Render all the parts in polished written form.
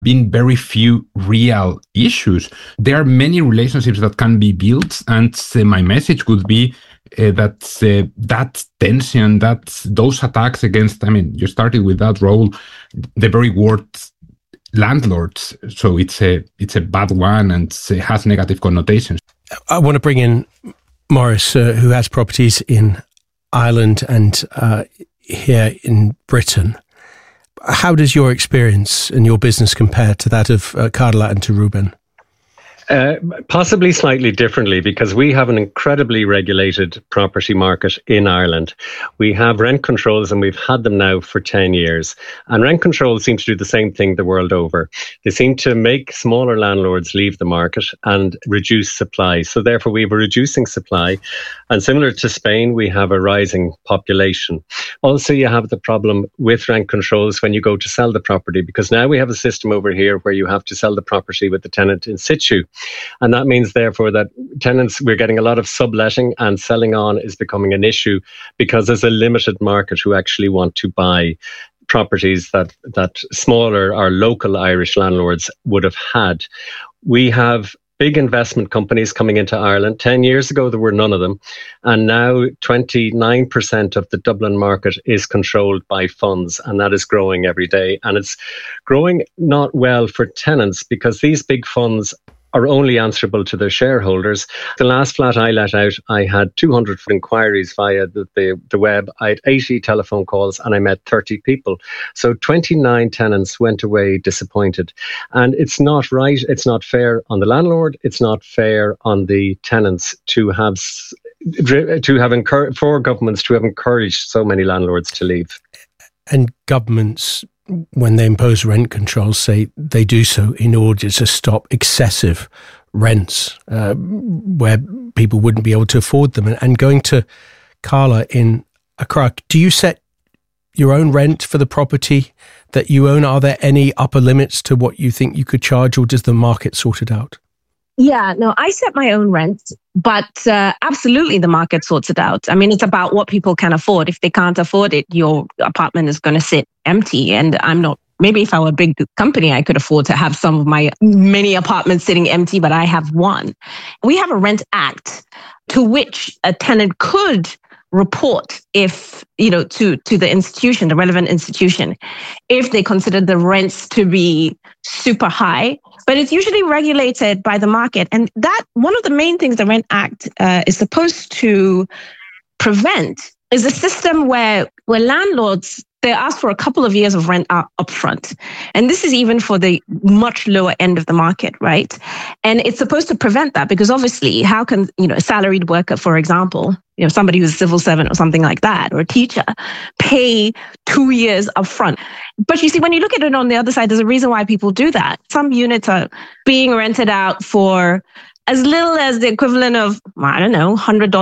been very few real issues. There are many relationships that can be built, and my message would be that tension, those attacks against, you started with that role, the very word landlords. So it's a bad one, and it has negative connotations. I want to bring in Maurice, who has properties in Ireland and here in Britain. How does your experience and your business compare to that of Carla and to Ruben? Possibly slightly differently, because we have an incredibly regulated property market in Ireland. We have rent controls, and we've had them now for 10 years. And rent controls seem to do the same thing the world over. They seem to make smaller landlords leave the market and reduce supply. So therefore, we have a reducing supply. And similar to Spain, we have a rising population. Also, you have the problem with rent controls when you go to sell the property, because now we have a system over here where you have to sell the property with the tenant in situ. And that means, therefore, that tenants, we're getting a lot of subletting, and selling on is becoming an issue because there's a limited market who actually want to buy properties that smaller or local Irish landlords would have had. We have big investment companies coming into Ireland. 10 years ago, there were none of them. And now 29% of the Dublin market is controlled by funds, and that is growing every day. And it's growing not well for tenants, because these big funds are only answerable to their shareholders. The last flat I let out, I had 200 inquiries via the web. I had 80 telephone calls, and I met 30 people. So 29 tenants went away disappointed. And it's not right. It's not fair on the landlord. It's not fair on the tenants for governments to have encouraged so many landlords to leave. And governments, when they impose rent controls, say they do so in order to stop excessive rents where people wouldn't be able to afford them. And going to Carla in Accra, do you set your own rent for the property that you own? Are there any upper limits to what you think you could charge, or does the market sort it out? Yeah, no, I set my own rent, but absolutely the market sorts it out. I mean, it's about what people can afford. If they can't afford it, your apartment is going to sit empty. And maybe if I were a big company, I could afford to have some of my many apartments sitting empty, but I have one. We have a Rent Act to which a tenant could report if, to the institution, the relevant institution, if they consider the rents to be super high. But it's usually regulated by the market. And that one of the main things the Rent Act is supposed to prevent is a system where landlords, they ask for a couple of years of rent upfront. And this is even for the much lower end of the market, right? And it's supposed to prevent that, because obviously, how can, a salaried worker, for example, somebody who's a civil servant or something like that, or a teacher, pay 2 years upfront? But you see, when you look at it on the other side, there's a reason why people do that. Some units are being rented out for as little as the equivalent of, $100,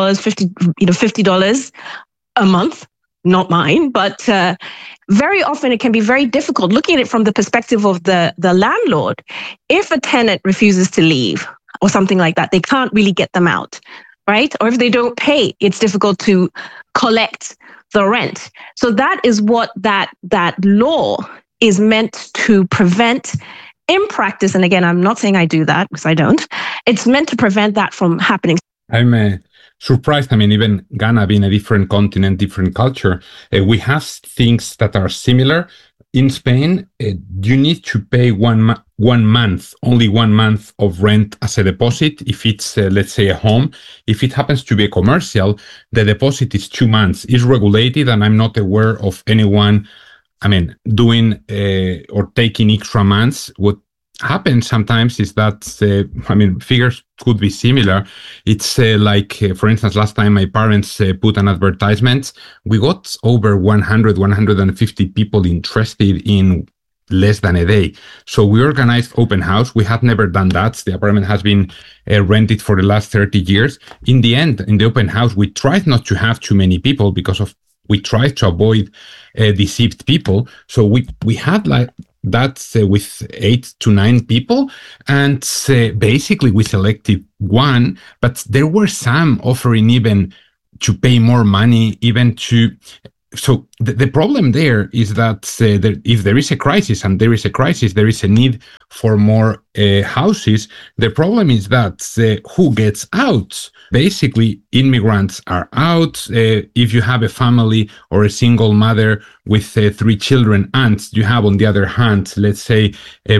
$50 a month. Not mine, but very often it can be very difficult looking at it from the perspective of the landlord. If a tenant refuses to leave or something like that, they can't really get them out, right? Or if they don't pay, it's difficult to collect the rent. So that is what that law is meant to prevent in practice. And again, I'm not saying I do that, because I don't. It's meant to prevent that from happening. I'm surprised. Even Ghana being a different continent, different culture, we have things that are similar. In Spain, you need to pay only 1 month of rent as a deposit. If it's, let's say, a home. If it happens to be a commercial, the deposit is 2 months. It's regulated, and I'm not aware of anyone, doing or taking extra months. What happens sometimes is that, figures could be similar. It's for instance, last time my parents put an advertisement, we got over 150 people interested in less than a day. So we organized open house. We had never done that. The apartment has been rented for the last 30 years. In the end, in the open house, we tried not to have too many people we tried to avoid deceived people. So we had that's with 8 to 9 people, and basically we selected one, but there were some offering even to pay more money, even to So the problem there is that if there is a crisis, and there is a crisis, there is a need for more houses. The problem is that who gets out? Basically, immigrants are out. If you have a family or a single mother with 3 children, and you have, on the other hand, let's say a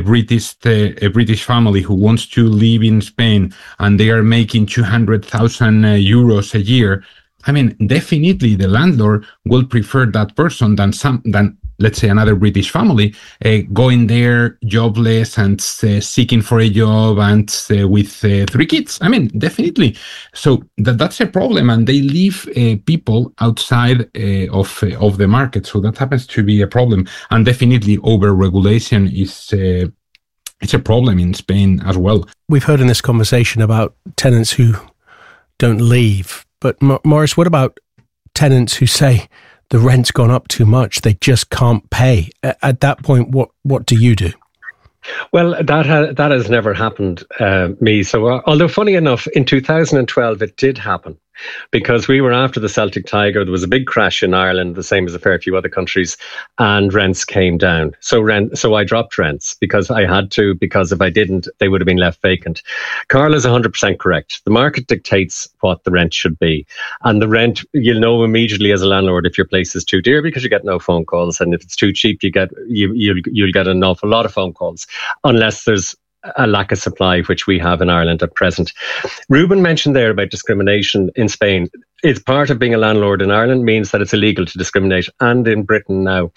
British family who wants to live in Spain, and they are making 200,000 euros a year. I mean, definitely the landlord will prefer that person than let's say another British family going there jobless and seeking for a job and with 3 kids. I mean, definitely. So that's a problem, and they leave people outside of the market. So that happens to be a problem, and definitely over-regulation is it's a problem in Spain as well. We've heard in this conversation about tenants who don't leave. But Maurice, what about tenants who say the rent's gone up too much, they just can't pay? At that point, what do you do? Well, that has never happened me. So although funny enough, in 2012 it did happen, because we were after the Celtic Tiger. There was a big crash in Ireland, the same as a fair few other countries, and rents came down. So I dropped rents because I had to, because if I didn't, they would have been left vacant. Carl is 100% correct. The market dictates what the rent should be. And the rent, you'll know immediately as a landlord if your place is too dear, because you get no phone calls. And if it's too cheap, you'll get an awful lot of phone calls, unless there's a lack of supply, which we have in Ireland at present. Ruben mentioned there about discrimination in Spain. It's part of being a landlord in Ireland means that it's illegal to discriminate, and in Britain now.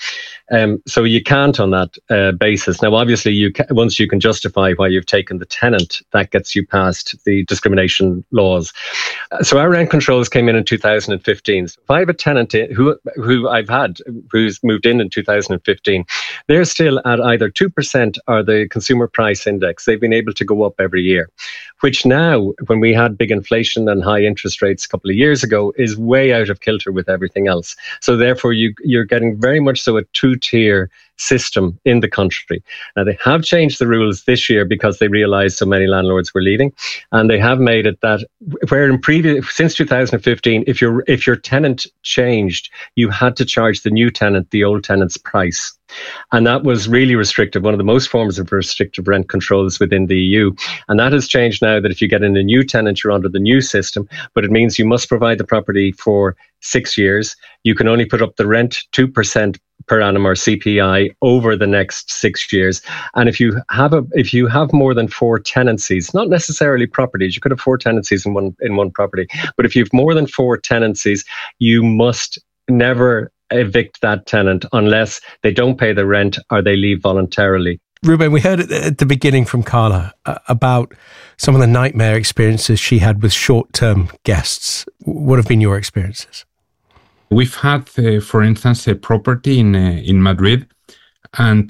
So you can't on that basis. Now, obviously, once you can justify why you've taken the tenant, that gets you past the discrimination laws. So our rent controls came in 2015. So if I have a tenant who I've had, who's moved in 2015, they're still at either 2% or the consumer price index. They've been able to go up every year, which now, when we had big inflation and high interest rates a couple of years ago, is way out of kilter with everything else. So therefore, you're getting very much so a 2-tier system in the country. Now, they have changed the rules this year because they realized so many landlords were leaving, and they have made it that where since 2015, if your tenant changed, you had to charge the new tenant the old tenant's price. And that was really restrictive, one of the most forms of restrictive rent controls within the EU. And that has changed now, that if you get in a new tenant, you're under the new system, but it means you must provide the property for 6 years. You can only put up the rent 2% per annum, or CPI, over the next 6 years. And if you have more than 4 tenancies, not necessarily properties, you could have 4 tenancies in one property, but if you have more than 4 tenancies, you must never evict that tenant unless they don't pay the rent or they leave voluntarily. Ruben, we heard at the beginning from Carla about some of the nightmare experiences she had with short-term guests. What have been your experiences? We've had, for instance, a property in Madrid, and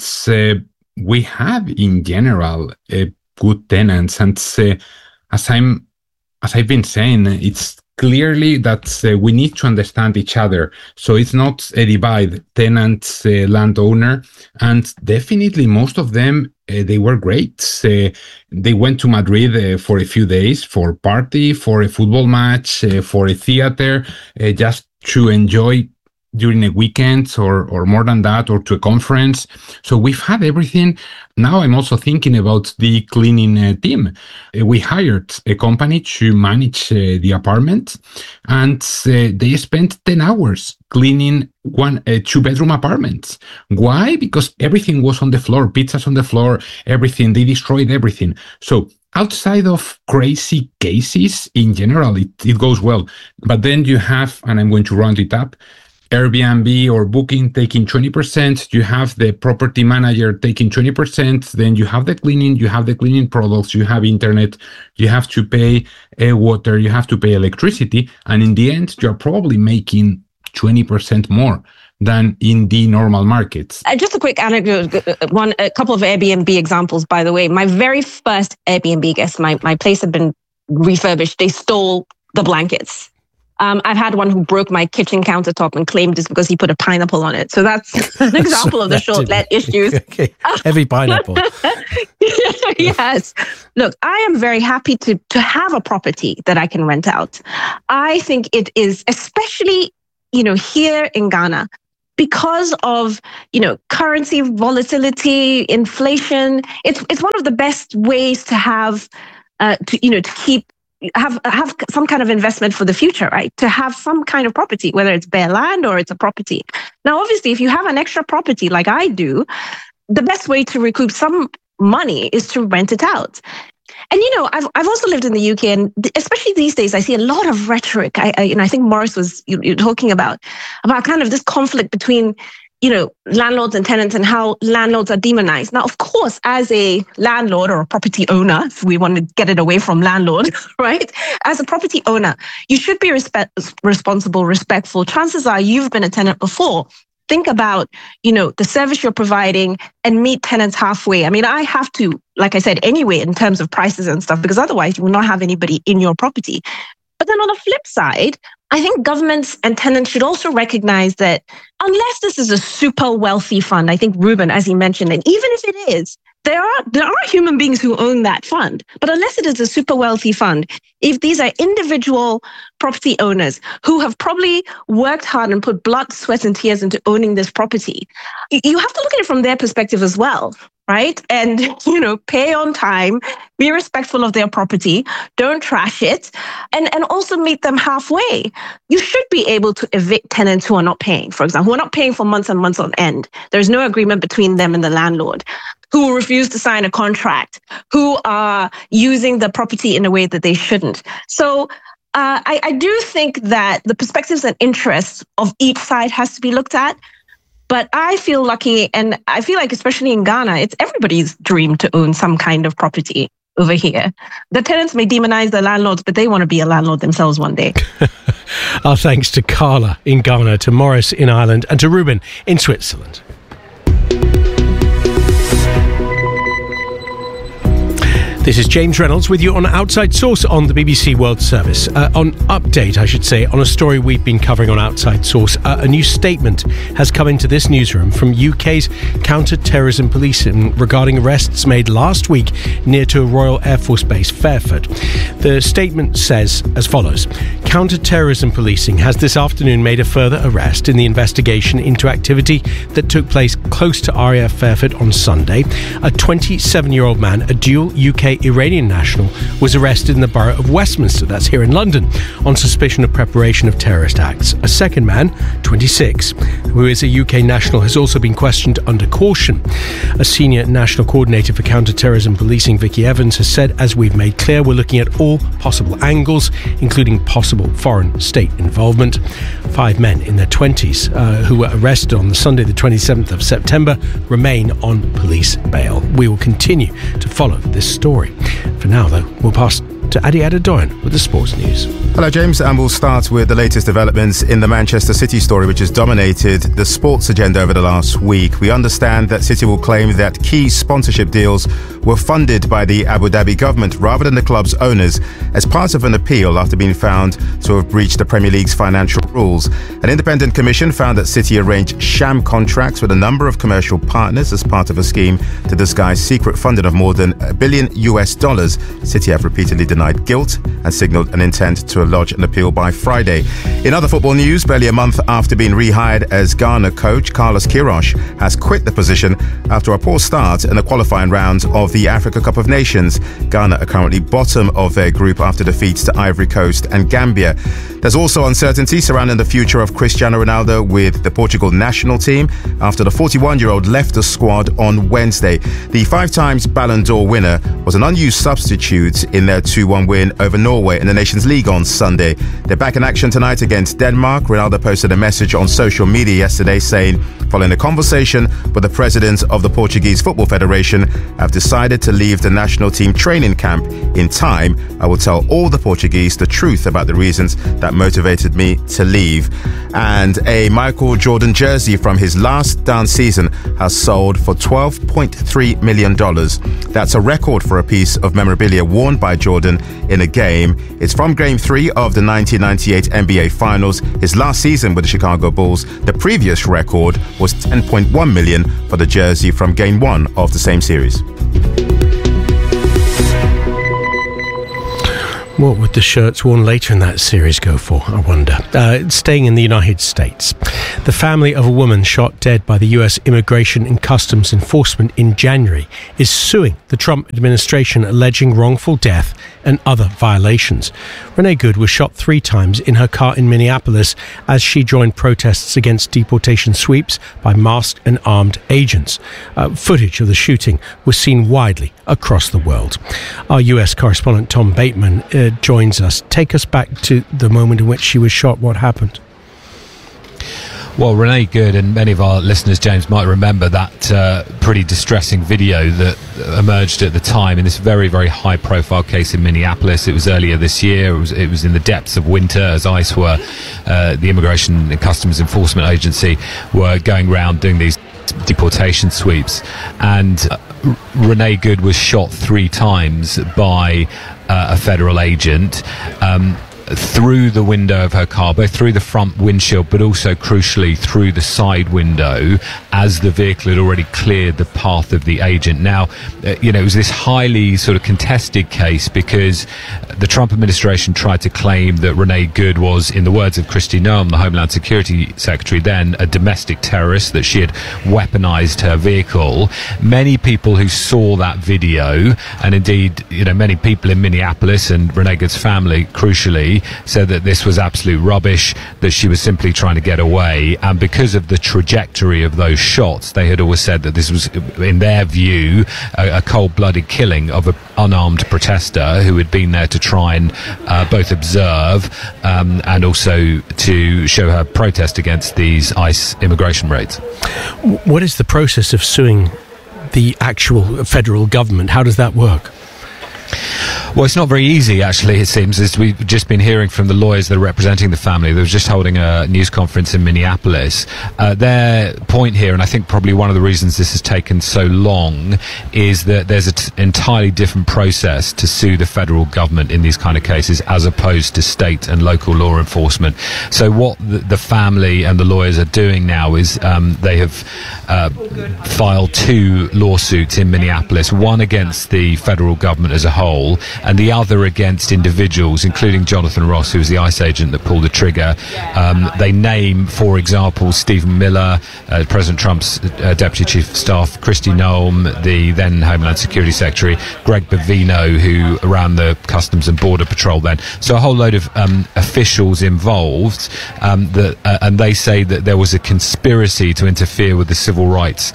we have, in general, good tenants. And as I've been saying, it's clearly that we need to understand each other. So it's not a divide, tenant, landowner, and definitely most of them, they were great. They went to Madrid for a few days, for party, for a football match, for a theater, just to enjoy during a weekend or more than that, or to a conference. So we've had everything. Now I'm also thinking about the cleaning team. We hired a company to manage the apartment, and they spent 10 hours cleaning 2-bedroom apartments. Why? Because everything was on the floor, pizzas on the floor, everything. They destroyed everything. So outside of crazy cases, in general, it goes well. But then you have, and I'm going to round it up, Airbnb or Booking taking 20%, you have the property manager taking 20%, then you have the cleaning products, you have internet, you have to pay water, you have to pay electricity, and in the end, you're probably making 20% more than in the normal markets. Just a quick anecdote, a couple of Airbnb examples, by the way. My very first Airbnb guest, my place had been refurbished. They stole the blankets. I've had one who broke my kitchen countertop and claimed it's because he put a pineapple on it. So that's an example of the short let issues. Okay. Heavy pineapple. Yes. Look, I am very happy to have a property that I can rent out. I think it is, especially here in Ghana, because of, currency volatility, inflation, it's one of the best ways to have, have some kind of investment for the future, right? To have some kind of property, whether it's bare land or it's a property. Now, obviously, if you have an extra property like I do, the best way to recoup some money is to rent it out. And, I've also lived in the UK, and especially these days, I see a lot of rhetoric. I think Morris was you're talking about kind of this conflict between, landlords and tenants and how landlords are demonized. Now, of course, as a landlord or a property owner, if we want to get it away from landlord, right? As a property owner, you should be responsible, respectful. Chances are you've been a tenant before. Think about, the service you're providing and meet tenants halfway. I mean, I have to, like I said, anyway, in terms of prices and stuff, because otherwise you will not have anybody in your property. But then on the flip side, I think governments and tenants should also recognize that unless this is a super wealthy fund, I think Ruben, as he mentioned, and even if it is, there are human beings who own that fund. But unless it is a super wealthy fund, if these are individual property owners who have probably worked hard and put blood, sweat, and tears into owning this property, you have to look at it from their perspective as well, right? And, pay on time, be respectful of their property, don't trash it, and also meet them halfway. You should be able to evict tenants who are not paying, for example, who are not paying for months and months on end. There's no agreement between them and the landlord, who will refuse to sign a contract, who are using the property in a way that they shouldn't. So I do think that the perspectives and interests of each side has to be looked at. But I feel lucky, and I feel like especially in Ghana, it's everybody's dream to own some kind of property over here. The tenants may demonize the landlords, but they want to be a landlord themselves one day. Our thanks to Carla in Ghana, to Morris in Ireland, and to Ruben in Switzerland. This is James Reynolds with you on Outside Source on the BBC World Service. On update, I should say, on a story we've been covering on Outside Source. A new statement has come into this newsroom from UK's counter-terrorism policing regarding arrests made last week near to a Royal Air Force base, Fairford. The statement says as follows: counter-terrorism policing has this afternoon made a further arrest in the investigation into activity that took place close to RAF Fairford on Sunday. A 27-year-old man, a dual UK Iranian national, was arrested in the borough of Westminster, that's here in London, on suspicion of preparation of terrorist acts. A second man, 26, who is a UK national, has also been questioned under caution. A senior national coordinator for counter-terrorism policing, Vicky Evans, has said, as we've made clear, we're looking at all possible angles, including possible foreign state involvement. 5 men in their 20s who were arrested on the Sunday, the 27th of September, remain on police bail. We will continue to follow this story. For now, though, we'll pass to Adi Adedoyan with the sports news. Hello, James, and we'll start with the latest developments in the Manchester City story, which has dominated the sports agenda over the last week. We understand that City will claim that key sponsorship deals were funded by the Abu Dhabi government rather than the club's owners as part of an appeal after being found to have breached the Premier League's financial rules. An independent commission found that City arranged sham contracts with a number of commercial partners as part of a scheme to disguise secret funding of more than $1 billion. City have repeatedly denied guilt and signalled an intent to lodge an appeal by Friday. In other football news, barely a month after being rehired as Ghana coach, Carlos Queiroz has quit the position after a poor start in the qualifying round of the Africa Cup of Nations. Ghana are currently bottom of their group after defeats to Ivory Coast and Gambia. There's also uncertainty surrounding the future of Cristiano Ronaldo with the Portugal national team after the 41-year-old left the squad on Wednesday. The 5 times Ballon d'Or winner was an unused substitute in their 2-1 win over Norway in the Nations League on Sunday. They're back in action tonight against Denmark. Ronaldo posted a message on social media yesterday saying, following a conversation with the president of the Portuguese Football Federation, I've decided to leave the national team training camp in time. I will tell all the Portuguese the truth about the reasons that motivated me to leave. And a Michael Jordan jersey from his last dance season has sold for $12.3 million. That's a record for a piece of memorabilia worn by Jordan in a game. It's from Game 3 of the 1998 NBA Finals, his last season with the Chicago Bulls. The previous record was $10.1 million for the jersey from Game 1 of the same series. What would the shirts worn later in that series go for, I wonder? Staying in the United States. The family of a woman shot dead by the US Immigration and Customs Enforcement in January is suing the Trump administration, alleging wrongful death and other violations. Renee Good was shot 3 times in her car in Minneapolis as she joined protests against deportation sweeps by masked and armed agents. Footage of the shooting was seen widely across the world. Our US correspondent Tom Bateman joins us. Take us back to the moment in which she was shot. What happened? Well, Renee Good and many of our listeners, James, might remember that pretty distressing video that emerged at the time in this very, very high-profile case in Minneapolis. It was earlier this year. It was in the depths of winter as ICE were, the Immigration and Customs Enforcement Agency, were going around doing these deportation sweeps. And Renee Good was shot 3 times by a federal agent through the window of her car, both through the front windshield but also crucially through the side window, as the vehicle had already cleared the path of the agent. Now, it was this highly sort of contested case because the Trump administration tried to claim that Renee Good was, in the words of Kristi Noem, the Homeland Security Secretary then, a domestic terrorist, that she had weaponized her vehicle. Many people who saw that video, and indeed, many people in Minneapolis and Renee Good's family, crucially, said that this was absolute rubbish, that she was simply trying to get away. And because of the trajectory of those shots, they had always said that this was, in their view, a cold-blooded killing of an unarmed protester who had been there to try and both observe and also to show her protest against these ICE immigration raids. What is the process of suing the actual federal government? How does that work? Well, it's not very easy, actually, it seems, as we've just been hearing from the lawyers that are representing the family. They were just holding a news conference in Minneapolis. Their point here, and I think probably one of the reasons this has taken so long, is that there's an entirely different process to sue the federal government in these kind of cases as opposed to state and local law enforcement. So what the family and the lawyers are doing now is they have filed 2 lawsuits in Minneapolis, one against the federal government as a whole, and the other against individuals, including Jonathan Ross, who was the ICE agent that pulled the trigger. They name, for example, Stephen Miller, President Trump's Deputy Chief of Staff, Kristi Noem, the then Homeland Security Secretary, Greg Bovino, who ran the Customs and Border Patrol then. So a whole load of officials involved, and they say that there was a conspiracy to interfere with the civil rights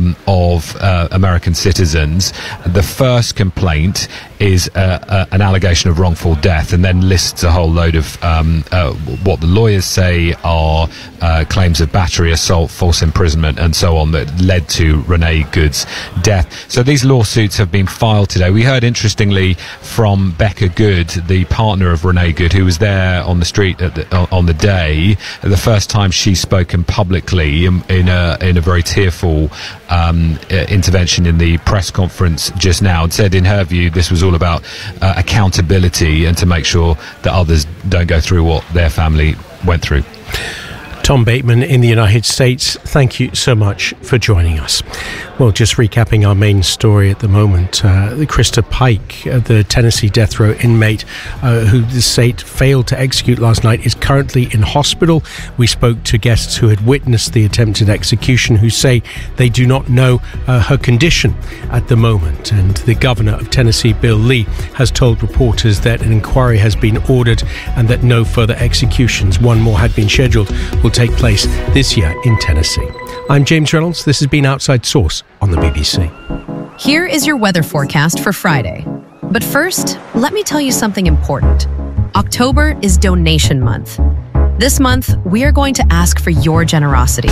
of American citizens. The first complaint is an allegation of wrongful death, and then lists a whole load of what the lawyers say are claims of battery, assault, false imprisonment, and so on that led to Renee Good's death. So these lawsuits have been filed today. We heard, interestingly, from Becca Good, the partner of Renee Good, who was there on the street on the day, the first time she's spoken publicly in a very tearful intervention in the press conference just now, and said in her view this was all about accountability and to make sure that others don't go through what their family went through. Tom Bateman in the United States, thank you so much for joining us. Well, just recapping our main story at the moment, Krista Pike, the Tennessee death row inmate who the state failed to execute last night, is currently in hospital. We spoke to guests who had witnessed the attempted execution, who say they do not know her condition at the moment. And the governor of Tennessee, Bill Lee, has told reporters that an inquiry has been ordered and that no further executions, one more had been scheduled, will take place this year in Tennessee. I'm James Reynolds. This has been Outside Source on the BBC. Here is your weather forecast for Friday. But first, let me tell you something important. October is donation month. This month, we are going to ask for your generosity.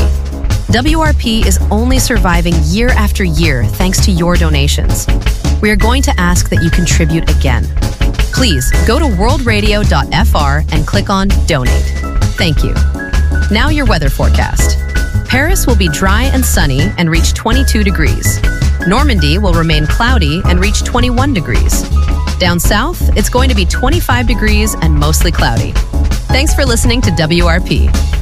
WRP is only surviving year after year thanks to your donations. We are going to ask that you contribute again. Please go to worldradio.fr and click on Donate. Thank you. Now your weather forecast. Paris will be dry and sunny and reach 22 degrees. Normandy will remain cloudy and reach 21 degrees. Down south, it's going to be 25 degrees and mostly cloudy. Thanks for listening to WRP.